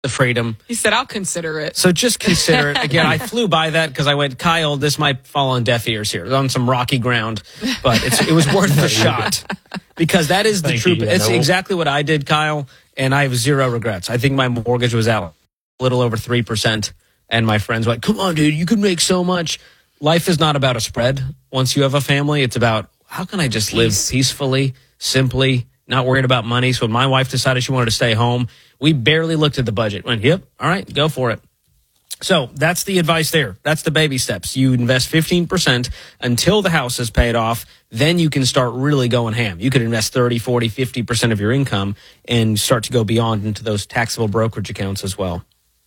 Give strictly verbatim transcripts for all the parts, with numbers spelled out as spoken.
the freedom. He said, I'll consider it. So just consider it. Again, I flew by that because I went, Kyle, this might fall on deaf ears here, on some rocky ground, but it's, it was worth the shot because that is the Thank truth. you, yeah, It's no. exactly what I did, Kyle, and I have zero regrets. I think my mortgage was out a little over three percent, and my friends were like, come on, dude, you can make so much. Life is not about a spread. Once you have a family, it's about how can I just live Peace. peacefully, simply, not worried about money. So when my wife decided she wanted to stay home, we barely looked at the budget. Went, yep, all right, go for it. So that's the advice there. That's the baby steps. You invest fifteen percent until the house is paid off. Then you can start really going ham. You could invest thirty, forty, fifty percent of your income and start to go beyond into those taxable brokerage accounts as well.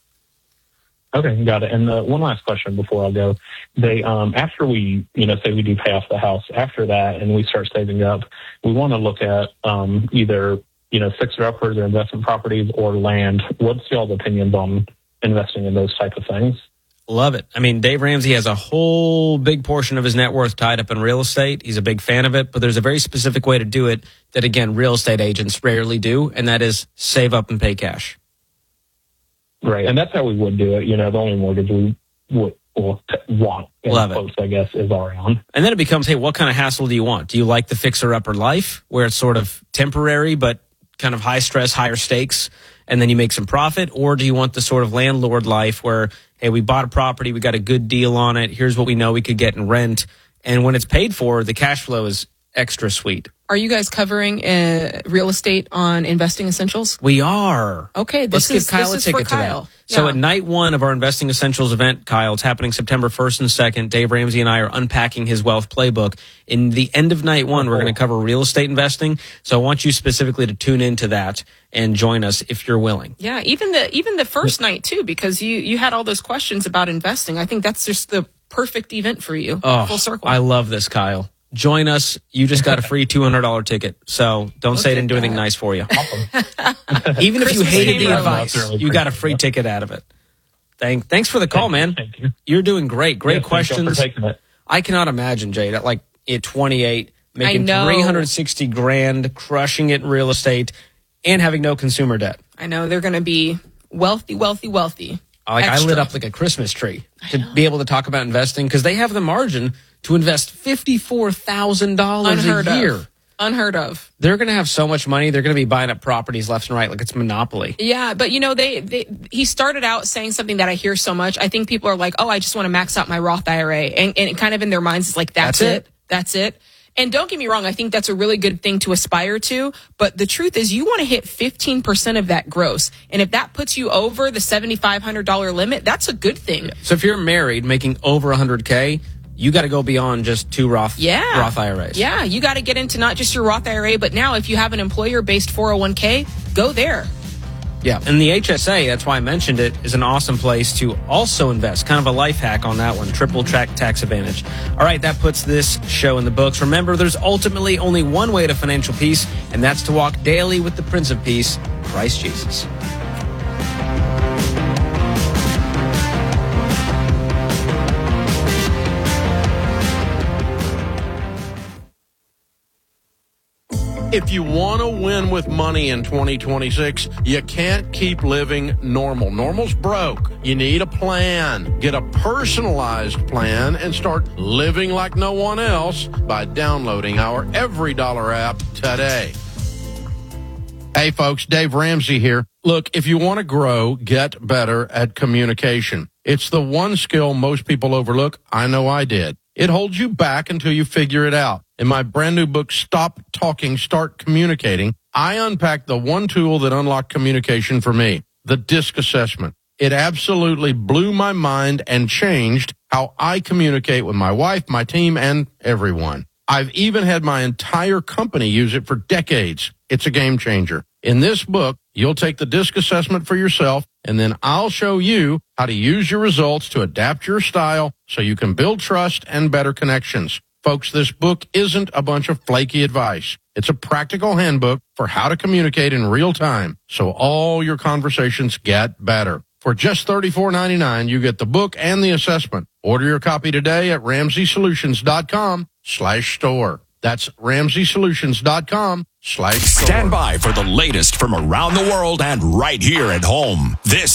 Okay, got it. And uh, one last question before I go. They, um, after we, you know, say we do pay off the house, after that and we start saving up, we want to look at um, either, you know, fixer-uppers or investment properties or land. What's y'all's opinions on investing in those type of things? Love it. I mean, Dave Ramsey has a whole big portion of his net worth tied up in real estate. He's a big fan of it, but there's a very specific way to do it that, again, real estate agents rarely do, and that is save up and pay cash. Right, and that's how we would do it. You know, the only mortgage we would or t- want, in Love it. quotes, I guess, is our own. And then it becomes, hey, what kind of hassle do you want? Do you like the fixer-upper life where it's sort of temporary but kind of high stress, higher stakes, and then you make some profit? Or do you want the sort of landlord life where, hey, we bought a property, we got a good deal on it, here's what we know we could get in rent, and when it's paid for, the cash flow is extra sweet. Are you guys covering uh, real estate on Investing Essentials? We are. Okay, this Let's is, give Kyle this a is for ticket to Kyle. that. So Yeah. at night one of our Investing Essentials event, Kyle, it's happening September first and second. Dave Ramsey and I are unpacking his wealth playbook. In the end of night one, we're going to cover real estate investing. So I want you specifically to tune into that and join us if you're willing. Yeah, even the even the first night too, because you you had all those questions about investing. I think that's just the perfect event for you. Oh, Full circle. I love this, Kyle. Join us. You just got a free two hundred dollars ticket. So don't say I didn't do anything nice for you. Even if you Christmas hated the came advice, early. you got a free ticket out of it. Thank, thanks for the call, man. Thank you. You're doing great. Great Yes, thank y'all questions. for taking it. I cannot imagine, Jade, at like at twenty-eight, making know. three hundred sixty grand, crushing it in real estate, and having no consumer debt. I know they're going to be wealthy, wealthy, wealthy. Like I Extra. lit up like a Christmas tree to be able to talk about investing because they have the margin to invest fifty-four thousand dollars Unheard a year. of. Unheard of. They're going to have so much money. They're going to be buying up properties left and right like it's Monopoly. Yeah, but you know, they, they he started out saying something that I hear so much. I think people are like, oh, I just want to max out my Roth I R A. And, and kind of in their minds, it's like, that's, That's it. it. That's it. And don't get me wrong, I think that's a really good thing to aspire to. But the truth is, you want to hit fifteen percent of that gross. And if that puts you over the seven thousand five hundred dollars limit, that's a good thing. So if you're married making over one hundred K, you got to go beyond just two Roth, Yeah. Roth I R As. Yeah, you got to get into not just your Roth I R A, but now if you have an employer-based four oh one K, go there. Yeah, and the H S A, that's why I mentioned it, is an awesome place to also invest. Kind of a life hack on that one. Triple track tax advantage. All right, that puts this show in the books. Remember, there's ultimately only one way to financial peace, and that's to walk daily with the Prince of Peace, Christ Jesus. If you want to win with money in twenty twenty-six, you can't keep living normal. Normal's broke. You need a plan. Get a personalized plan and start living like no one else by downloading our Every Dollar app today. Hey folks, Dave Ramsey here. Look, if you want to grow, get better at communication. It's the one skill most people overlook. I know I did. It holds you back until you figure it out. In my brand new book, Stop Talking, Start Communicating, I unpacked the one tool that unlocked communication for me, the DISC assessment. It absolutely blew my mind and changed how I communicate with my wife, my team, and everyone. I've even had my entire company use it for decades. It's a game changer. In this book, you'll take the DISC assessment for yourself, and then I'll show you how to use your results to adapt your style so you can build trust and better connections. Folks, this book isn't a bunch of flaky advice. It's a practical handbook for how to communicate in real time so all your conversations get better. For just thirty-four ninety-nine, you get the book and the assessment. Order your copy today at ramsey solutions dot com slash store. That's ramsey solutions dot com slash Stand by for the latest from around the world and right here at home. This